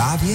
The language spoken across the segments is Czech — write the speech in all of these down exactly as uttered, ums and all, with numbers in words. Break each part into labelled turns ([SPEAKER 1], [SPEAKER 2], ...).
[SPEAKER 1] Právě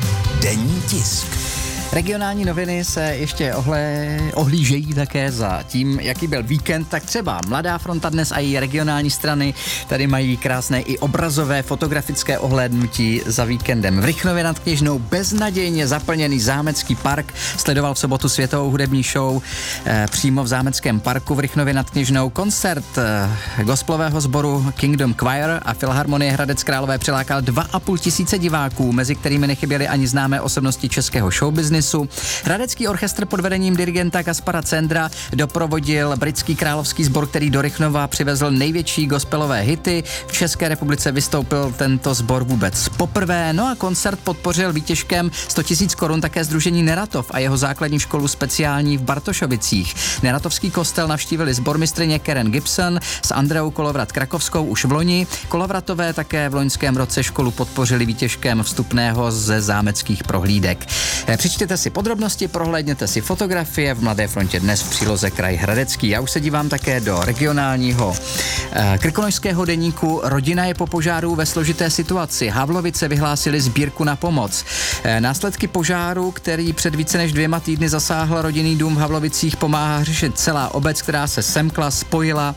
[SPEAKER 1] denní tisk.
[SPEAKER 2] Regionální noviny se ještě ohle, ohlížejí také za tím, jaký byl víkend, tak třeba Mladá fronta dnes a její regionální strany tady mají krásné i obrazové fotografické ohlédnutí za víkendem. V Rychnově nad Kněžnou beznadějně zaplněný zámecký park sledoval v sobotu světovou hudební show eh, přímo v zámeckém parku v Rychnově nad Kněžnou. Koncert eh, gospelového sboru Kingdom Choir a Filharmonie Hradec Králové přilákal dva a půl tisíce diváků, mezi kterými nechyběly ani známé osobnosti českého showbiznisu. Hradecký orchestr pod vedením dirigenta Kaspara Cendra doprovodil britský královský sbor, který do Rychnova přivezl největší gospelové hity. V České republice vystoupil tento sbor vůbec poprvé. No a koncert podpořil výtěžkem sto tisíc korun také sdružení Neratov a jeho základní školu speciální v Bartošovicích. Neratovský kostel navštívili sbormistryně Karen Gibson s Andreou Kolovrat Krakovskou už v loni. Kolovratové také v loňském roce školu podpořili výtěžkem vstupného ze zámeckých prohlídek. Přečtěte si podrobnosti, prohlédněte si fotografie v Mladé frontě dnes v příloze Kraj Hradecký. Já už se dívám také do regionálního eh, krkonošského deníku. Rodina je po požáru ve složité situaci. Havlovice vyhlásili sbírku na pomoc. Eh, následky požáru, který před více než dvěma týdny zasáhl rodinný dům v Havlovicích, pomáhá řešit celá obec, která se semkla, spojila,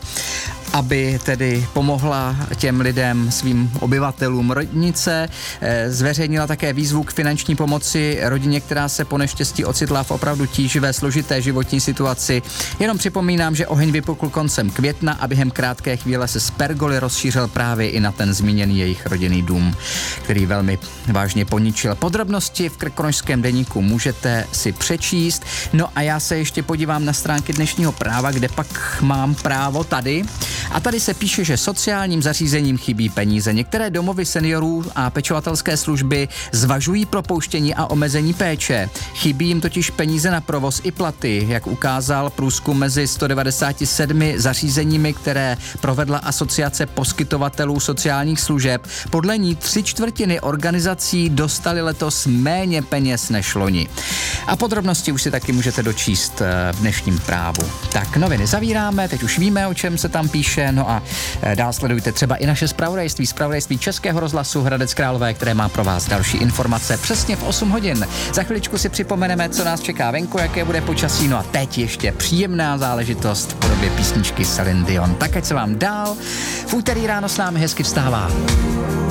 [SPEAKER 2] aby tedy pomohla těm lidem, svým obyvatelům. Rodnice eh, zveřejnila také výzvu k finanční pomoci rodině, která se po neštěstí ocitla v opravdu tíživé, složité životní situaci. Jenom připomínám, že oheň vypukl koncem května a během krátké chvíle se z pergoly rozšířil právě i na ten zmíněný jejich rodinný dům, který velmi vážně poničil. Podrobnosti v krkonošském deníku můžete si přečíst. No a já se ještě podívám na stránky dnešního Práva, kde pak mám Právo tady. A tady se píše, že sociálním zařízením chybí peníze. Některé domovy seniorů a pečovatelské služby zvažují propouštění a omezení péče. Chybí jim totiž peníze na provoz i platy, jak ukázal průzkum mezi sto devadesáti sedmi zařízeními, které provedla Asociace poskytovatelů sociálních služeb. Podle ní tři čtvrtiny organizací dostali letos méně peněz než loni. A podrobnosti už si taky můžete dočíst v dnešním Právu. Tak noviny zavíráme, teď už víme, o čem se tam píše, no a dál sledujte třeba i naše zpravodajství, zpravodajství Českého rozhlasu Hradec Králové, které má pro vás další informace přesně v osm hodin. Za chviličku si připomeneme, co nás čeká venku, jaké bude počasí, no a teď ještě příjemná záležitost v podobě písničky Celine Dion. Tak ať se vám dál v úterý ráno s námi hezky vstává.